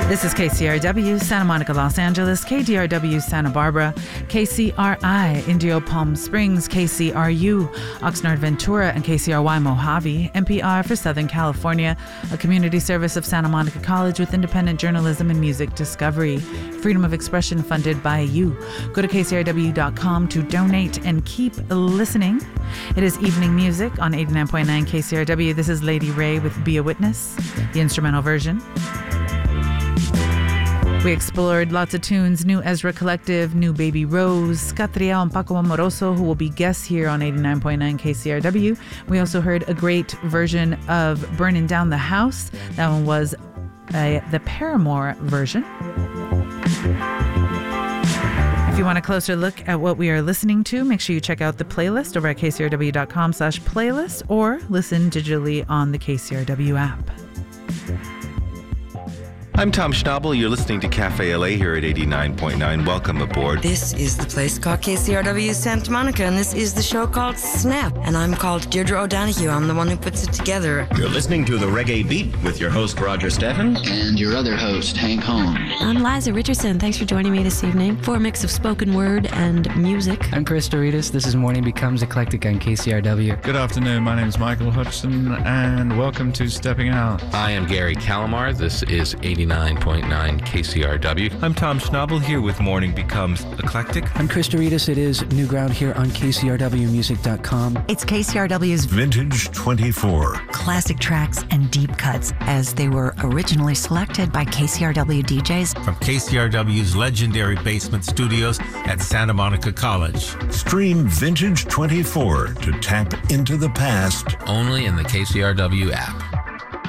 This is KCRW, Santa Monica, Los Angeles, KDRW, Santa Barbara, KCRI, Indio Palm Springs, KCRU, Oxnard, Ventura, and KCRY, Mojave, NPR for Southern California, a community service of Santa Monica College with independent journalism and music discovery. Freedom of expression funded by you. Go to KCRW.com to donate and keep listening. It is evening music on 89.9 KCRW. This is Lady Ray with Be a Witness, the instrumental version. We explored lots of tunes, New Ezra Collective, New Baby Rose, Catriel and Paco Amoroso, who will be guests here on 89.9 KCRW. We also heard a great version of Burning Down the House. That one was the Paramore version. If you want a closer look at what we are listening to, make sure you check out the playlist over at kcrw.com/playlist or listen digitally on the KCRW app. I'm Tom Schnabel. You're listening to Cafe LA here at 89.9. Welcome aboard. This is the place called KCRW Santa Monica, and this is the show called Snap. And I'm called Deirdre O'Donoghue. I'm the one who puts it together. You're listening to The Reggae Beat with your host, Roger Stephens. And your other host, Hank Holmes. I'm Liza Richardson. Thanks for joining me this evening for a mix of spoken word and music. I'm Chris Doritas. This is Morning Becomes Eclectic on KCRW. Good afternoon. My name is Michael Hutchison, and welcome to Stepping Out. I am Gary Calamar. This is 89.9 KCRW. I'm Tom Schnabel here with Morning Becomes Eclectic. I'm Chris Doritas. It is New Ground here on KCRWmusic.com. It's KCRW's Vintage 24. Classic tracks and deep cuts as they were originally selected by KCRW DJs. From KCRW's legendary basement studios at Santa Monica College. Stream Vintage 24 to tap into the past. Only in the KCRW app.